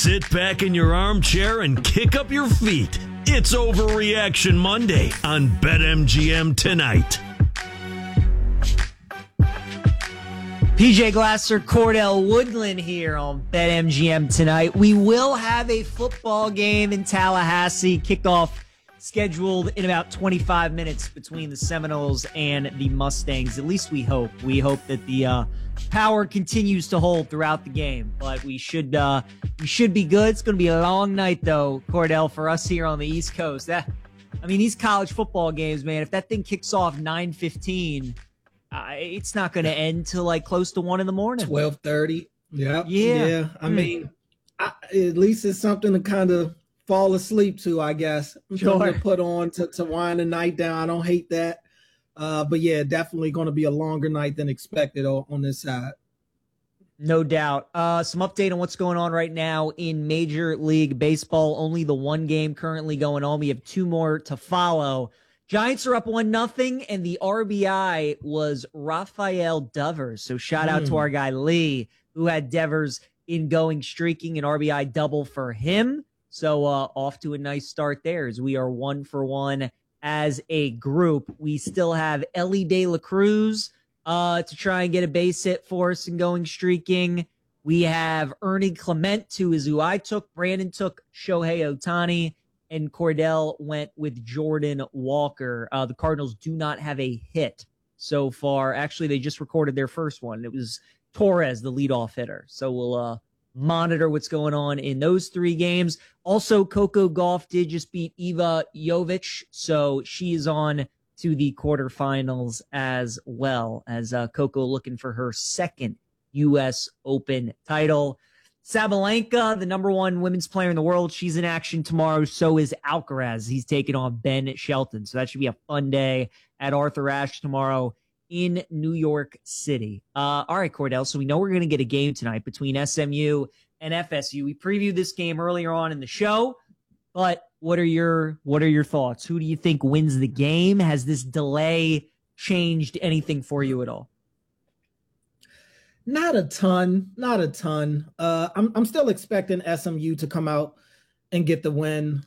Sit back in your armchair and kick up your feet. It's Overreaction Monday on BetMGM tonight. PJ Glasser, Cordell Woodland here on BetMGM tonight. We will have a football game in Tallahassee. Kickoff scheduled in about 25 minutes between the Seminoles and the Mustangs. At least we hope. We hope that the power continues to hold throughout the game. But we should be good. It's going to be a long night, though, Cordell, for us here on the East Coast. These college football games, man, if that thing kicks off 9:15, it's not going to end till like close to 1 in the morning. 12:30. Yeah. At least it's something to kind of fall asleep to, I guess. Sure. Something to put on to wind the night down. I don't hate that. But yeah, definitely going to be a longer night than expected on this side. No doubt. Some update on what's going on right now in Major League Baseball. Only the one game currently going on. We have 2 more to follow. Giants are up 1-0, and the RBI was Rafael Devers. So shout out to our guy Lee, who had Devers in going streaking, an RBI double for him. So off to a nice start there as we are 1 for 1 as a group. We still have Ellie De La Cruz to try and get a base hit for us and going streaking. We have Ernie Clement, who I took. Brandon took Shohei Ohtani, and Cordell went with Jordan Walker. The Cardinals do not have a hit so far. Actually, they just recorded their first one. It was Torres, the leadoff hitter. So we'll monitor what's going on in those 3 games. Also, Coco Gauff did just beat Eva Jovic, so she is on to the quarterfinals as well, as Coco looking for her second U.S. Open title. Sabalenka, the number 1 women's player in the world, she's in action tomorrow. So is Alcaraz. He's taking on Ben Shelton. So that should be a fun day at Arthur Ashe tomorrow in New York City. All right, Cordell, so we know we're going to get a game tonight between SMU and FSU. We previewed this game earlier on in the show, but what are your thoughts? Who do you think wins the game? Has this delay changed anything for you at all? Not a ton. I'm still expecting SMU to come out and get the win.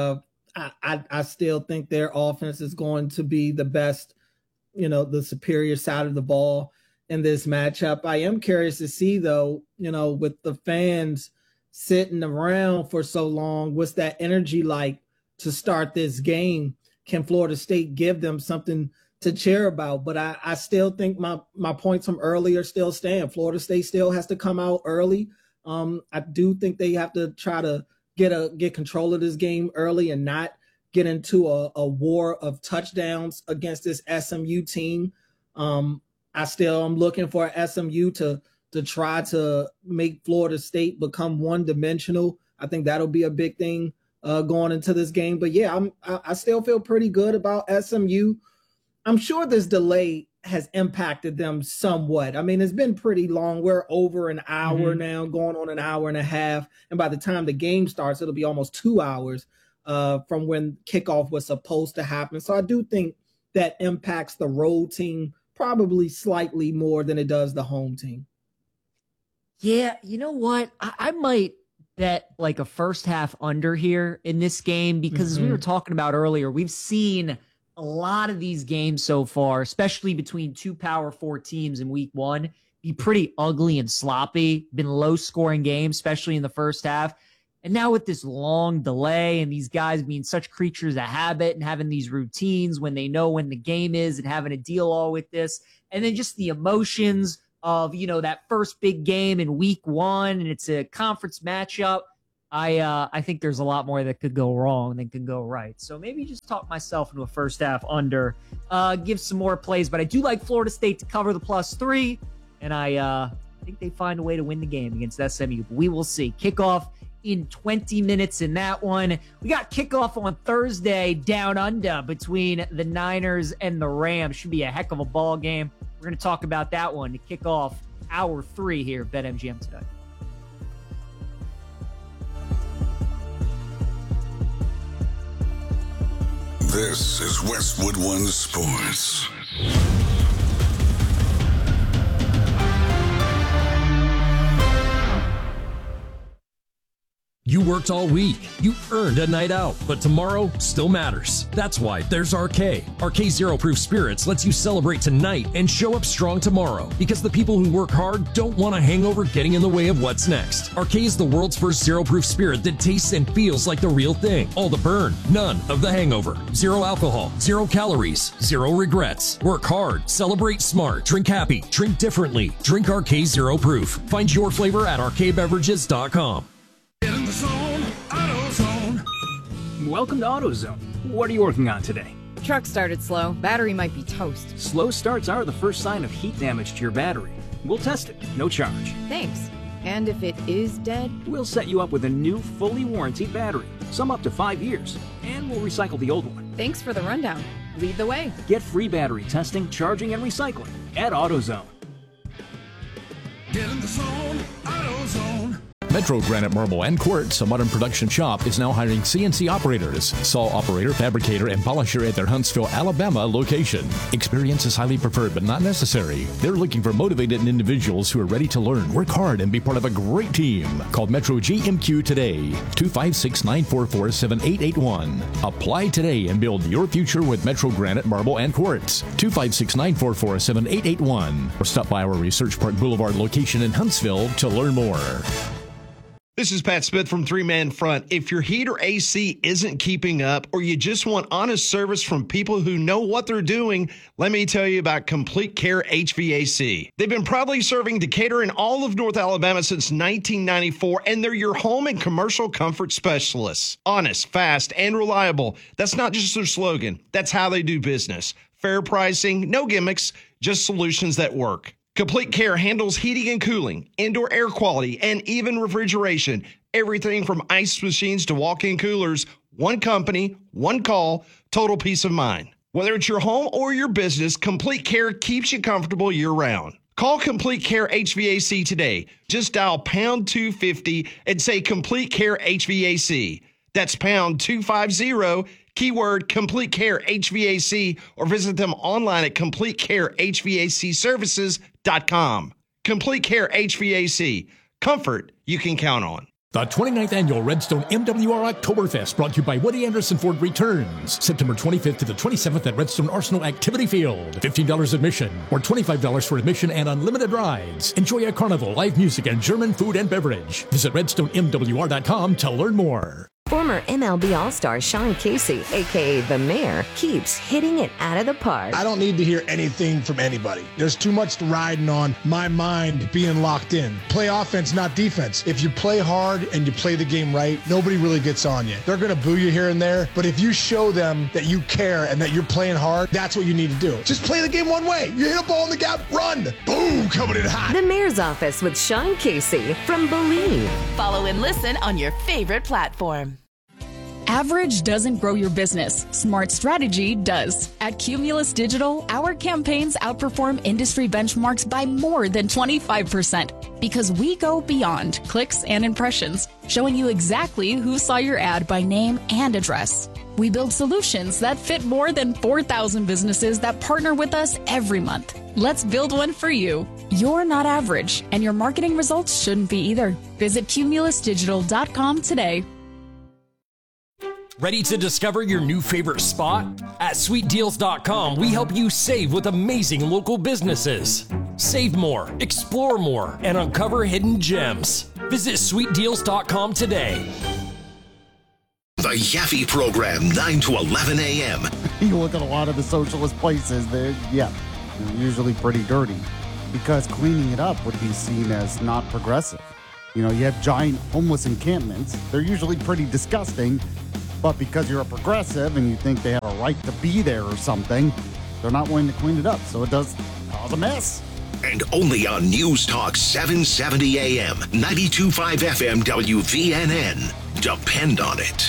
I still think their offense is going to be the best, the superior side of the ball in this matchup. I am curious to see, though, with the fans sitting around for so long, what's that energy like to start this game? Can Florida State give them something to cheer about? But I still think my points from earlier still stand. Florida State still has to come out early. I do think they have to try to get control of this game early and not get into a war of touchdowns against this SMU team. I still am looking for SMU to try to make Florida State become one-dimensional. I think that'll be a big thing going into this game. But yeah, I still feel pretty good about SMU. I'm sure this delay has impacted them somewhat. I mean, it's been pretty long. We're over an hour now, going on an hour and a half. And by the time the game starts, it'll be almost 2 hours from when kickoff was supposed to happen. So I do think that impacts the road team probably slightly more than it does the home team. Yeah, you know what? I might bet like a first half under here in this game because as we were talking about earlier, we've seen a lot of these games so far, especially between 2 Power 4 teams in week 1, be pretty ugly and sloppy, been low-scoring games, especially in the first half. And now with this long delay and these guys being such creatures of habit and having these routines when they know when the game is and having to deal all with this, and then just the emotions of, that first big game in week 1, and it's a conference matchup. I think there's a lot more that could go wrong than could go right. So maybe just talk myself into a first half under, give some more plays. But I do like Florida State to cover the +3, and I think they find a way to win the game against SMU. But we will see. Kickoff in 20 minutes in that one. We got kickoff on Thursday down under between the Niners and the Rams. Should be a heck of a ball game. We're going to talk about that one to kick off hour 3 here at BetMGM tonight. This is Westwood One Sports. You worked all week. You earned a night out, but tomorrow still matters. That's why there's RK. RK Zero Proof Spirits lets you celebrate tonight and show up strong tomorrow, because the people who work hard don't want a hangover getting in the way of what's next. RK is the world's first zero proof spirit that tastes and feels like the real thing. All the burn, none of the hangover. Zero alcohol, 0 calories, 0 regrets. Work hard, celebrate smart, drink happy, drink differently. Drink RK Zero Proof. Find your flavor at rkbeverages.com. Get in the zone, AutoZone. Welcome to AutoZone. What are you working on today? Truck started slow. Battery might be toast. Slow starts are the first sign of heat damage to your battery. We'll test it, no charge. Thanks. And if it is dead? We'll set you up with a new, fully warranted battery, some up to 5 years, and we'll recycle the old one. Thanks for the rundown. Lead the way. Get free battery testing, charging, and recycling at AutoZone. Get in the zone, AutoZone. Metro Granite Marble and Quartz, a modern production shop, is now hiring CNC operators, saw operator, fabricator, and polisher at their Huntsville, Alabama location. Experience is highly preferred but not necessary. They're looking for motivated individuals who are ready to learn, work hard, and be part of a great team. Call Metro GMQ today, 256-944-7881. Apply today and build your future with Metro Granite Marble and Quartz, 256-944-7881. Or stop by our Research Park Boulevard location in Huntsville to learn more. This is Pat Smith from Three Man Front. If your heat or AC isn't keeping up, or you just want honest service from people who know what they're doing, let me tell you about Complete Care HVAC. They've been proudly serving Decatur and all of North Alabama since 1994, and they're your home and commercial comfort specialists. Honest, fast, and reliable. That's not just their slogan. That's how they do business. Fair pricing, no gimmicks, just solutions that work. Complete Care handles heating and cooling, indoor air quality, and even refrigeration. Everything from ice machines to walk-in coolers. One company, one call, total peace of mind. Whether it's your home or your business, Complete Care keeps you comfortable year-round. Call Complete Care HVAC today. Just dial pound 250 and say Complete Care HVAC. That's pound 250, keyword Complete Care HVAC, or visit them online at CompleteCareHVACservices.com. Complete Care HVAC. Comfort you can count on. The 29th Annual Redstone MWR Oktoberfest, brought to you by Woody Anderson Ford, returns September 25th to the 27th at Redstone Arsenal Activity Field. $15 admission or $25 for admission and unlimited rides. Enjoy a carnival, live music, and German food and beverage. Visit RedstoneMWR.com to learn more. Former MLB All-Star Sean Casey, a.k.a. The Mayor, keeps hitting it out of the park. I don't need to hear anything from anybody. There's too much riding on my mind being locked in. Play offense, not defense. If you play hard and you play the game right, nobody really gets on you. They're going to boo you here and there, but if you show them that you care and that you're playing hard, that's what you need to do. Just play the game one way. You hit a ball in the gap, run. Boom, coming in hot. The Mayor's Office with Sean Casey from Believe. Follow and listen on your favorite platform. Average doesn't grow your business. Smart strategy does. At Cumulus Digital, our campaigns outperform industry benchmarks by more than 25% because we go beyond clicks and impressions, showing you exactly who saw your ad by name and address. We build solutions that fit more than 4,000 businesses that partner with us every month. Let's build one for you. You're not average, and your marketing results shouldn't be either. Visit cumulusdigital.com today. Ready to discover your new favorite spot? At sweetdeals.com, we help you save with amazing local businesses. Save more, explore more, and uncover hidden gems. Visit sweetdeals.com today. The Yaffe Program, 9 to 11 a.m. You look at a lot of the socialist places, they're usually pretty dirty because cleaning it up would be seen as not progressive. You know, you have giant homeless encampments. They're usually pretty disgusting. But because you're a progressive and you think they have a right to be there or something, they're not willing to clean it up. So it does cause a mess. And only on News Talk 770 AM, 92.5 FM WVNN. Depend on it.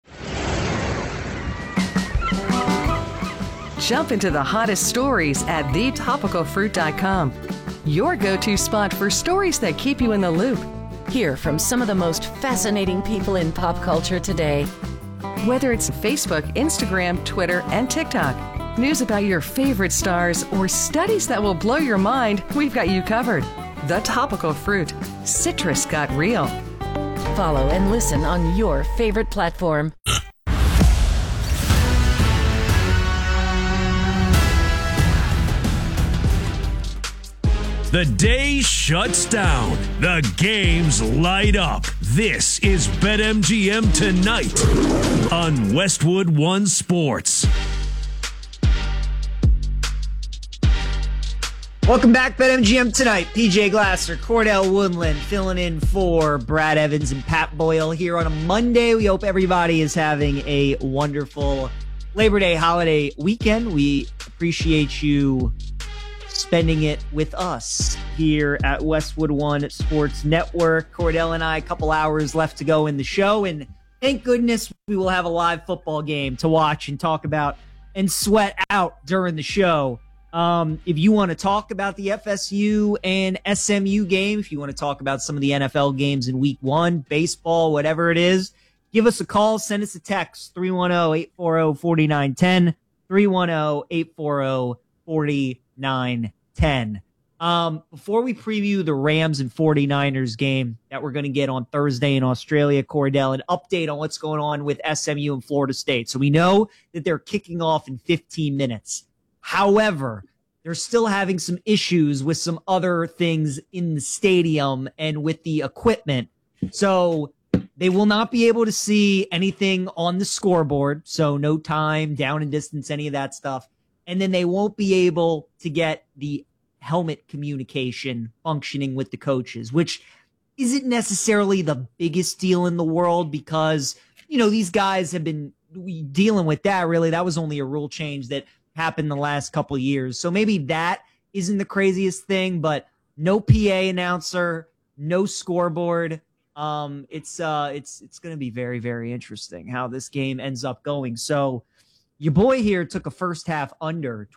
Jump into the hottest stories at thetopicalfruit.com. Your go-to spot for stories that keep you in the loop. Hear from some of the most fascinating people in pop culture today. Whether it's Facebook, Instagram, Twitter, and TikTok, news about your favorite stars, or studies that will blow your mind, we've got you covered. The Topical Fruit. Citrus got real. follow and listen on your favorite platform. The day shuts down. The games light up. This is BetMGM Tonight on Westwood One Sports. Welcome back, BetMGM Tonight. PJ Glasser, Cordell Woodland filling in for Brad Evans and Pat Boyle here on a Monday. We hope everybody is having a wonderful Labor Day holiday weekend. We appreciate you spending it with us here at Westwood One Sports Network. Cordell and I, a couple hours left to go in the show, and thank goodness we will have a live football game to watch and talk about and sweat out during the show. If you want to talk about the FSU and SMU game, if you want to talk about some of the NFL games in week 1, baseball, whatever it is, give us a call, send us a text, 310-840-4910, 310-840-4910. Before we preview the Rams and 49ers game that we're going to get on Thursday in Australia, Cordell, an update on what's going on with SMU and Florida State. So we know that they're kicking off in 15 minutes. However, they're still having some issues with some other things in the stadium and with the equipment. So they will not be able to see anything on the scoreboard. So no time, down and distance, any of that stuff. And then they won't be able to get the helmet communication functioning with the coaches, which isn't necessarily the biggest deal in the world because, you know, these guys have been dealing with that. Really, that was only a rule change that happened the last couple of years. So maybe that isn't the craziest thing, but no PA announcer, no scoreboard. It's going to be very, very interesting how this game ends up going. So your boy here took a first half under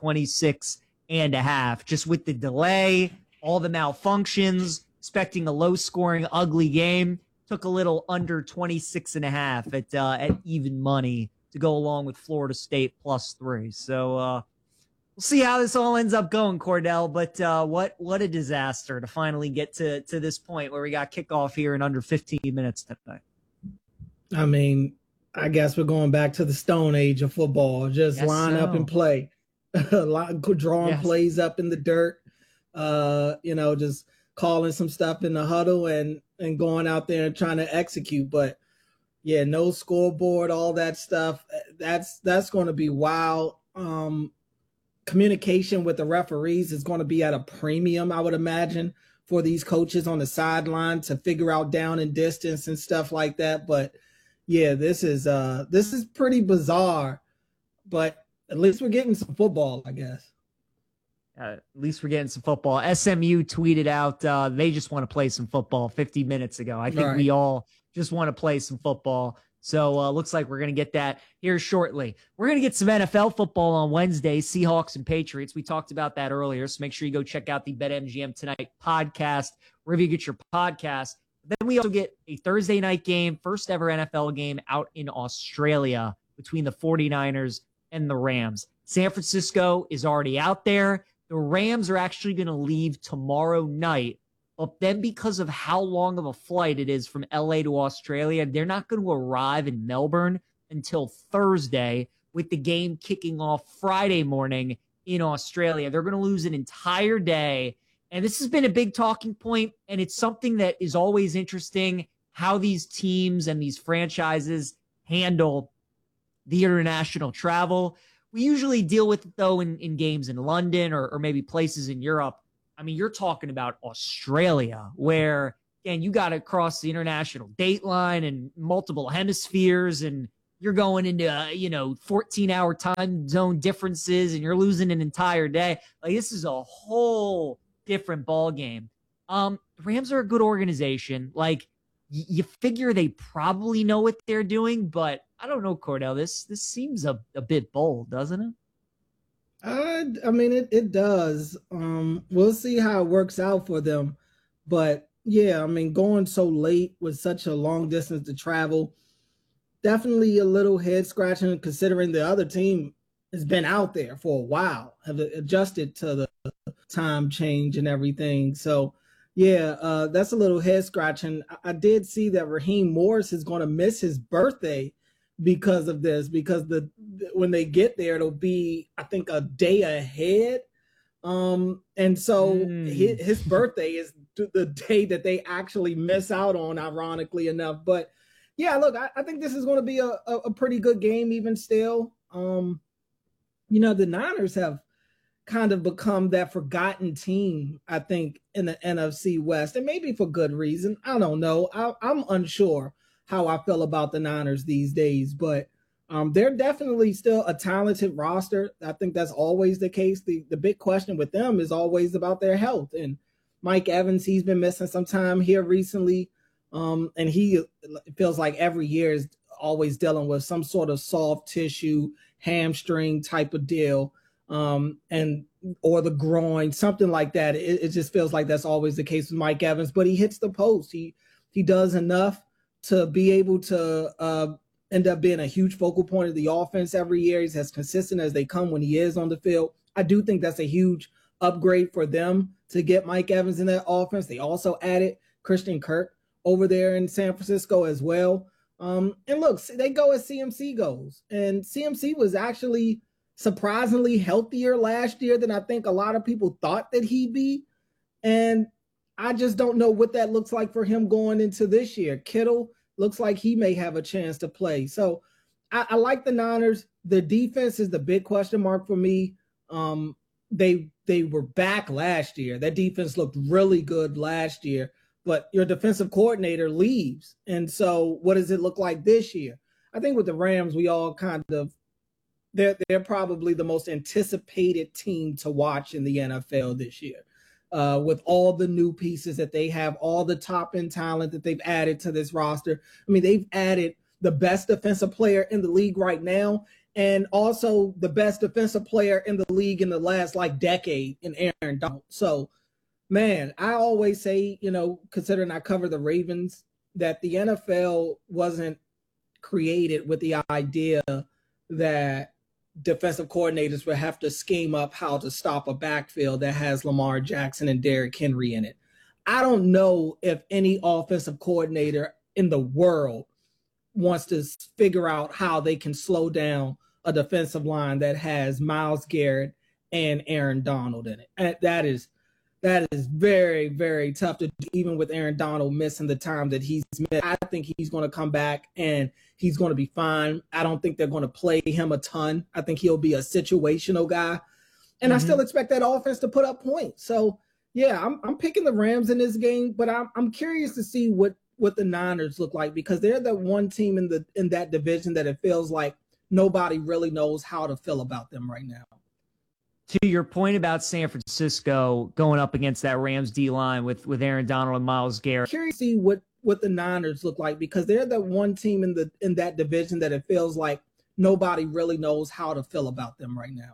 26.5, just with the delay, all the malfunctions, expecting a low scoring, ugly game. Took a little under 26.5 at even money to go along with Florida State +3. So we'll see how this all ends up going, Cordell. But what a disaster to finally get to this point where we got kickoff here in under 15 minutes tonight. I mean, I guess we're going back to the Stone Age of football. Just line up and play. Drawing plays up in the dirt. Just calling some stuff in the huddle and going out there and trying to execute. But yeah, no scoreboard, all that stuff. That's going to be wild. Communication with the referees is going to be at a premium, I would imagine, for these coaches on the sideline to figure out down and distance and stuff like that. But yeah, this is pretty bizarre. But at least we're getting some football, I guess. At least we're getting some football. SMU tweeted out they just want to play some football 50 minutes ago. I think we all just want to play some football. So looks like we're going to get that here shortly. We're going to get some NFL football on Wednesday, Seahawks and Patriots. We talked about that earlier, so make sure you go check out the BetMGM Tonight podcast, wherever you get your podcast. Then we also get a Thursday night game, first ever NFL game out in Australia between the 49ers and the Rams. San Francisco is already out there. The Rams are actually going to leave tomorrow night. But then because of how long of a flight it is from LA to Australia, they're not going to arrive in Melbourne until Thursday, with the game kicking off Friday morning in Australia. They're going to lose an entire day. And this has been a big talking point, and it's something that is always interesting, how these teams and these franchises handle the international travel. We usually deal with it, though, in games in London or maybe places in Europe. I mean, you're talking about Australia, where, again, you got to cross the international date line and multiple hemispheres, and you're going into, 14-hour time zone differences, and you're losing an entire day. Like, this is a whole different ball game. The Rams are a good organization. Like, you figure they probably know what they're doing, but I don't know, Cordell. This seems a bit bold, doesn't it? I mean, it does. We'll see how it works out for them. But yeah, I mean, going so late with such a long distance to travel, definitely a little head scratching considering the other team has been out there for a while, have adjusted to the time change and everything. So Yeah, that's a little head scratching. I did see that Raheem Morris is going to miss his birthday because of this, because when they get there, it'll be, I think, a day ahead. And so his birthday is the day that they actually miss out on, ironically enough. But yeah, look, I think this is going to be a pretty good game even still. The Niners have kind of become that forgotten team, I think, in the NFC West, and maybe for good reason. I don't know. I'm unsure how I feel about the Niners these days, but they're definitely still a talented roster. I think that's always the case. The big question with them is always about their health. And Mike Evans, he's been missing some time here recently, and he feels like every year is always dealing with some sort of soft tissue, hamstring type of deal. Or the groin, something like that. It just feels like that's always the case with Mike Evans, but he hits the post. He does enough to be able to end up being a huge focal point of the offense every year. He's as consistent as they come when he is on the field. I do think that's a huge upgrade for them to get Mike Evans in that offense. They also added Christian Kirk over there in San Francisco as well. And look, they go as CMC goes, and CMC was actually surprisingly healthier last year than I think a lot of people thought that he'd be. And I just don't know what that looks like for him going into this year. Kittle looks like he may have a chance to play. So I like the Niners. The defense is the big question mark for me. They were back last year. That defense looked really good last year, but your defensive coordinator leaves. And so what does it look like this year? I think with the Rams, we all kind of, they're probably the most anticipated team to watch in the NFL this year, with all the new pieces that they have, all the top-end talent that they've added to this roster. I mean, they've added the best defensive player in the league right now, and also the best defensive player in the league in the last, decade in Aaron Donald. So, man, I always say, considering I cover the Ravens, that the NFL wasn't created with the idea that defensive coordinators would have to scheme up how to stop a backfield that has Lamar Jackson and Derrick Henry in it. I don't know if any offensive coordinator in the world wants to figure out how they can slow down a defensive line that has Myles Garrett and Aaron Donald in it. And that is very, very tough to do, even with Aaron Donald missing the time that he's missed. I think he's going to come back and he's going to be fine. I don't think they're going to play him a ton. I think he'll be a situational guy. And I still expect that offense to put up points. So, yeah, I'm picking the Rams in this game, but I'm curious to see what the Niners look like, because they're the one team in that division that it feels like nobody really knows how to feel about them right now. To your point about San Francisco going up against that Rams D-line with Aaron Donald and Myles Garrett. Curious to see what the Niners look like, because they're the one team in that division that it feels like nobody really knows how to feel about them right now.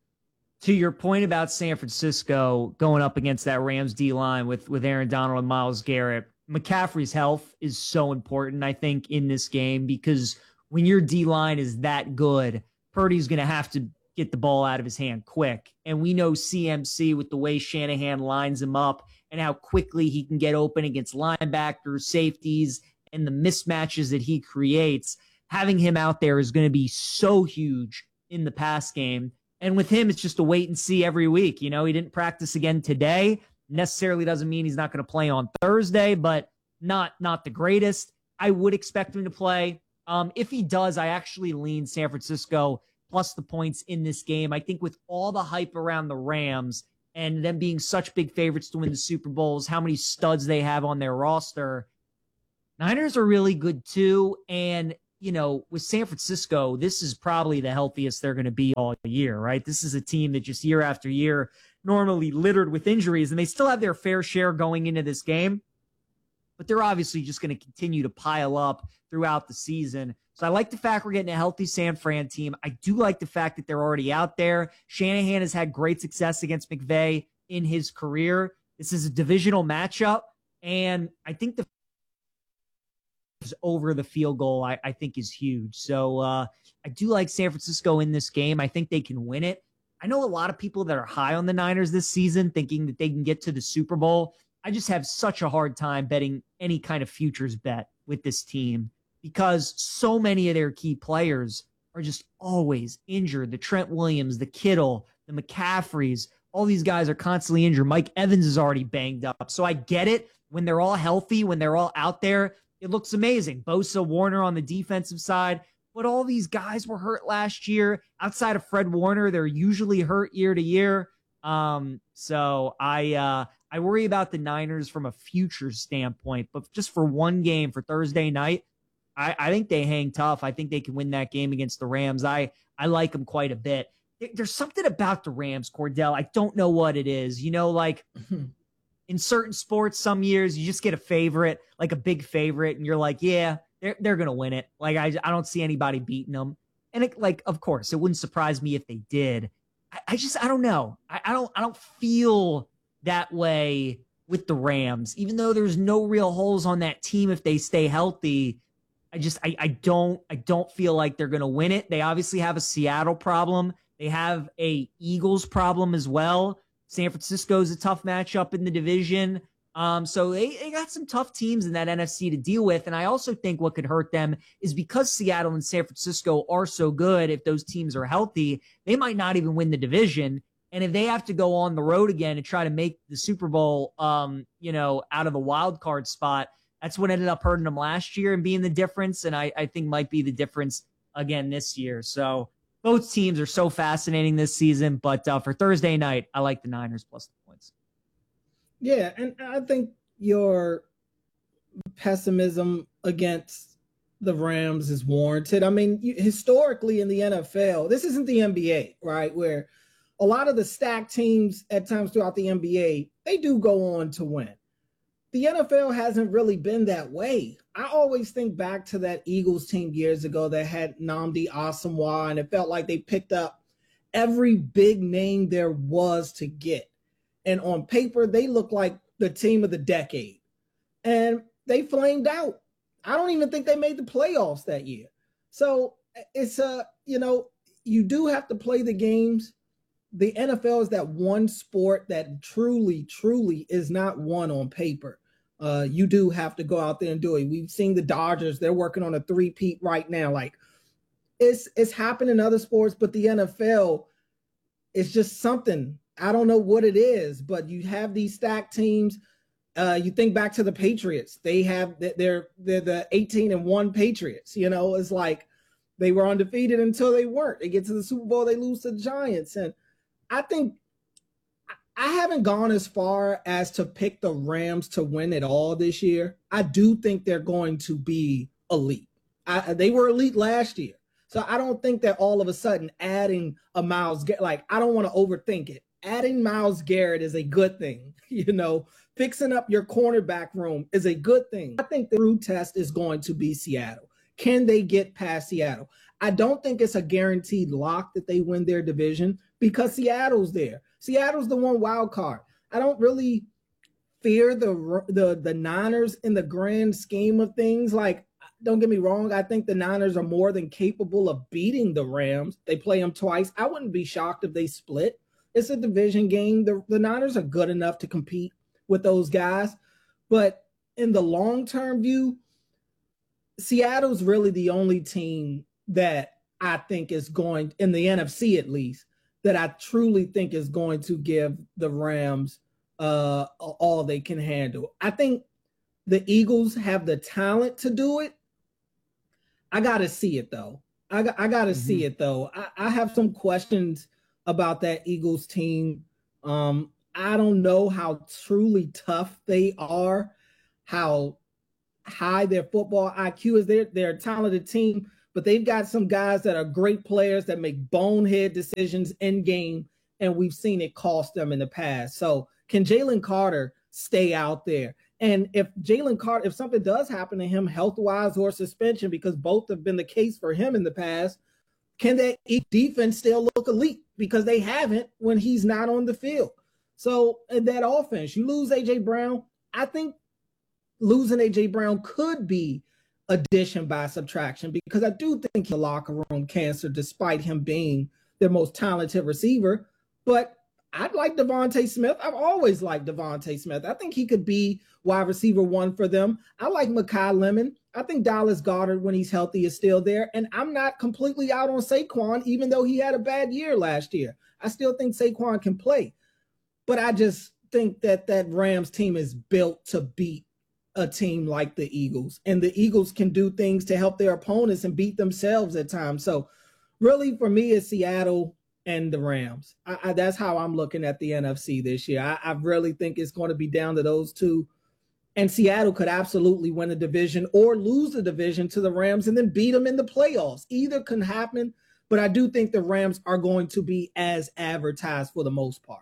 To your point about San Francisco going up against that Rams D-line with Aaron Donald and Myles Garrett, McCaffrey's health is so important, I think, in this game, because when your D-line is that good, Purdy's going to have to get the ball out of his hand quick. And we know CMC, with the way Shanahan lines him up and how quickly he can get open against linebackers, safeties, and the mismatches that he creates, having him out there is going to be so huge in the pass game. And with him, it's just a wait and see every week. He didn't practice again today. Necessarily doesn't mean he's not going to play on Thursday, but not the greatest. I would expect him to play. If he does, I actually lean San Francisco plus the points in this game. I think with all the hype around the Rams and them being such big favorites to win the Super Bowls, how many studs they have on their roster, Niners are really good too. And, with San Francisco, this is probably the healthiest they're going to be all year, right? This is a team that just year after year normally littered with injuries, and they still have their fair share going into this game, but they're obviously just going to continue to pile up throughout the season. So I like the fact we're getting a healthy San Fran team. I do like the fact that they're already out there. Shanahan has had great success against McVay in his career. This is a divisional matchup, and I think the over the field goal, I think, is huge. So I do like San Francisco in this game. I think they can win it. I know a lot of people that are high on the Niners this season thinking that they can get to the Super Bowl. I just have such a hard time betting any kind of futures bet with this team because so many of their key players are just always injured. The Trent Williams, the Kittle, the McCaffreys, all these guys are constantly injured. Mike Evans is already banged up. So I get it. When they're all healthy, when they're all out there, it looks amazing. Bosa, Warner on the defensive side. But all these guys were hurt last year. Outside of Fred Warner, they're usually hurt year to year. So I worry about the Niners from a future standpoint. But just for one game for Thursday night, I think they hang tough. I think they can win that game against the Rams. I like them quite a bit. There's something about the Rams, Cordell. I don't know what it is. You know, like in certain sports, some years you just get a favorite, like a big favorite, and you're like, yeah, they're going to win it. Like, I don't see anybody beating them. And it, like, of course, it wouldn't surprise me if they did. I don't know. I don't feel that way with the Rams, even though there's no real holes on that team if they stay healthy. I don't feel like they're going to win it. They obviously have a Seattle problem. They have a Eagles problem as well. San Francisco's a tough matchup in the division. So they got some tough teams in that NFC to deal with. And I also think what could hurt them is because Seattle and San Francisco are so good, if those teams are healthy, they might not even win the division. And if they have to go on the road again and try to make the Super Bowl, out of the wild card spot, that's what ended up hurting them last year and being the difference. And I think might be the difference again this year. So both teams are so fascinating this season. But for Thursday night, I like the Niners plus the points. Yeah, and I think your pessimism against the Rams is warranted. I mean, historically in the NFL, this isn't the NBA, right, where a lot of the stacked teams at times throughout the NBA, they do go on to win. The NFL hasn't really been that way. I always think back to that Eagles team years ago that had Nnamdi Asomugha, and it felt like they picked up every big name there was to get. And on paper, they look like the team of the decade. And they flamed out. I don't even think they made the playoffs that year. So it's you do have to play the games. The NFL is that one sport that truly, truly is not one on paper. You do have to go out there and do it. We've seen the Dodgers. They're working on a three-peat right now. Like it's happened in other sports, but the NFL is just something. I don't know what it is, but you have these stacked teams. You think back to the Patriots. They're the 18-1 Patriots. It's like they were undefeated until they weren't. They get to the Super Bowl, they lose to the Giants. And I think I haven't gone as far as to pick the Rams to win it all this year. I do think they're going to be elite. They were elite last year. So I don't think that all of a sudden adding a Myles Garrett, I don't want to overthink it. Adding Myles Garrett is a good thing. Fixing up your cornerback room is a good thing. I think the true test is going to be Seattle. Can they get past Seattle? I don't think it's a guaranteed lock that they win their division because Seattle's there. Seattle's the one wild card. I don't really fear the Niners in the grand scheme of things. Don't get me wrong. I think the Niners are more than capable of beating the Rams. They play them twice. I wouldn't be shocked if they split. It's a division game. The Niners are good enough to compete with those guys. But in the long-term view, Seattle's really the only team that I think is going, in the NFC at least, that I truly think is going to give the Rams all they can handle. I think the Eagles have the talent to do it. I got to see it, though. I got to see it, though. I have some questions about that Eagles team. I don't know how truly tough they are, how high their football IQ is. They're a talented team, but they've got some guys that are great players that make bonehead decisions in game, and we've seen it cost them in the past. So can Jalen Carter stay out there? And if something does happen to him health-wise or suspension, because both have been the case for him in the past, can that defense still look elite? Because they haven't when he's not on the field. So in that offense, you lose A.J. Brown. I think losing A.J. Brown could be addition by subtraction, because I do think he's a locker room cancer despite him being their most talented receiver. But I'd like Devontae Smith. I've always liked Devontae Smith. I think he could be wide receiver 1 for them. I like Mekhi Lemon. I think Dallas Goedert, when he's healthy, is still there. And I'm not completely out on Saquon, even though he had a bad year last year. I still think Saquon can play. But I just think that Rams team is built to beat a team like the Eagles. And the Eagles can do things to help their opponents and beat themselves at times. So really, for me, it's Seattle and the Rams. That's how I'm looking at the NFC this year. I really think it's going to be down to those two. And Seattle could absolutely win a division or lose the division to the Rams and then beat them in the playoffs. Either can happen, but I do think the Rams are going to be as advertised for the most part.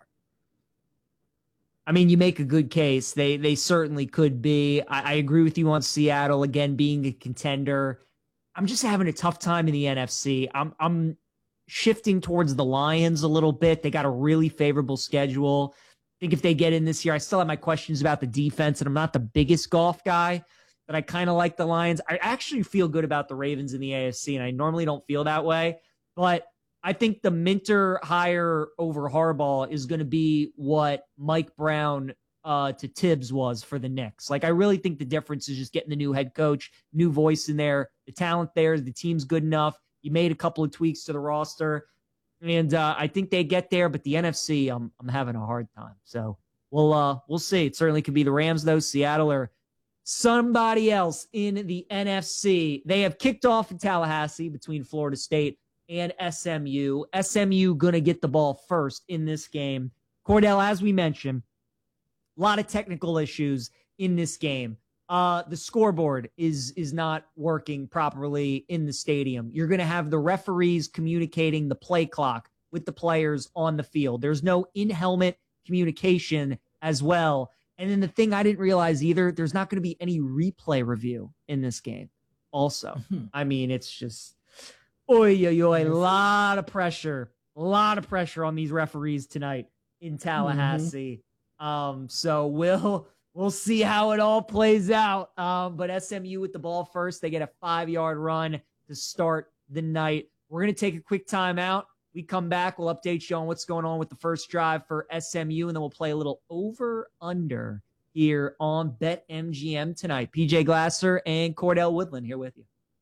I mean, you make a good case. They certainly could be. I agree with you on Seattle, again, being a contender. I'm just having a tough time in the NFC. I'm shifting towards the Lions a little bit. They got a really favorable schedule. I think if they get in this year, I still have my questions about the defense, and I'm not the biggest golf guy, but I kind of like the Lions. I actually feel good about the Ravens in the AFC, and I normally don't feel that way, but I think the Minter hire over Harbaugh is going to be what Mike Brown to Tibbs was for the Knicks. Like, I really think the difference is just getting the new head coach, new voice in there, the talent there, the team's good enough. You made a couple of tweaks to the roster, and I think they get there. But the NFC, I'm having a hard time. So we'll see. It certainly could be the Rams, though, Seattle, or somebody else in the NFC. They have kicked off in Tallahassee between Florida State and SMU. SMU going to get the ball first in this game. Cordell, as we mentioned, a lot of technical issues in this game. The scoreboard is not working properly in the stadium. You're going to have the referees communicating the play clock with the players on the field. There's no in-helmet communication as well. And then the thing I didn't realize either, there's not going to be any replay review in this game also. I mean, it's just, a lot of pressure on these referees tonight in Tallahassee. So we'll see how it all plays out. But SMU with the ball first, they get a 5-yard run to start the night. We're going to take a quick timeout. We come back, we'll update you on what's going on with the first drive for SMU, and then we'll play a little over-under here on BetMGM tonight. PJ Glasser and Cordell Woodland here with you.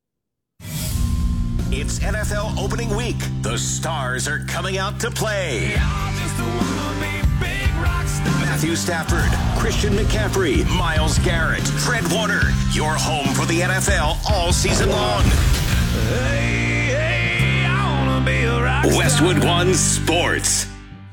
It's NFL opening week. The stars are coming out to play. Matthew Stafford, Christian McCaffrey, Myles Garrett, Fred Warner. You're home for the NFL all season long. I wanna be a rock star. Westwood One Sports.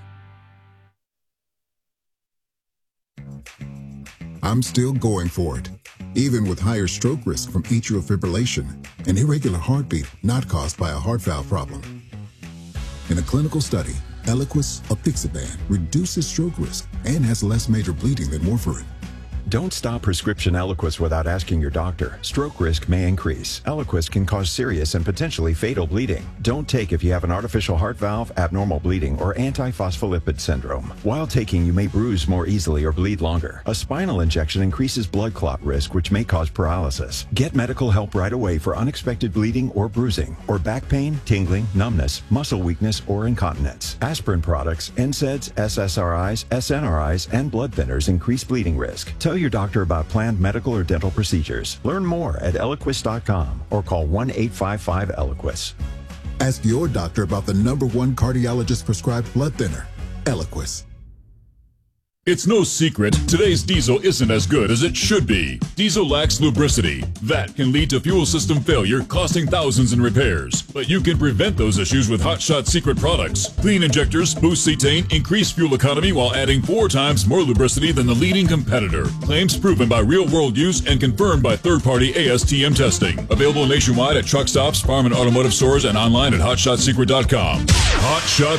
I'm still going for it, even with higher stroke risk from atrial fibrillation, an irregular heartbeat not caused by a heart valve problem. In a clinical study, Eliquis apixaban reduces stroke risk and has less major bleeding than warfarin. Don't stop prescription Eliquis without asking your doctor. Stroke risk may increase. Eliquis can cause serious and potentially fatal bleeding. Don't take if you have an artificial heart valve, abnormal bleeding, or antiphospholipid syndrome. While taking, you may bruise more easily or bleed longer. A spinal injection increases blood clot risk, which may cause paralysis. Get medical help right away for unexpected bleeding or bruising, or back pain, tingling, numbness, muscle weakness, or incontinence. Aspirin products, NSAIDs, SSRIs, SNRIs, and blood thinners increase bleeding risk. Tell your doctor about planned medical or dental procedures. Learn more at Eliquis.com or call 1-855-ELIQUIS. Ask your doctor about the #1 cardiologist prescribed blood thinner, Eliquis. It's no secret, today's diesel isn't as good as it should be. Diesel lacks lubricity. That can lead to fuel system failure, costing thousands in repairs. But you can prevent those issues with Hot Shot Secret products. Clean injectors, boost cetane, increase fuel economy while adding 4 times more lubricity than the leading competitor. Claims proven by real-world use and confirmed by third-party ASTM testing. Available nationwide at truck stops, farm and automotive stores, and online at HotShotSecret.com. Hot Shot